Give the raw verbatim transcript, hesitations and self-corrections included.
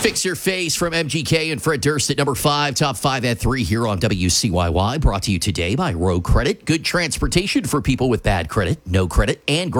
Fix Your Face from M G K and Fred Durst at number five. Top five at three here on W C Y Y. Brought to you today by Road Credit. Good transportation for people with bad credit, no credit, and great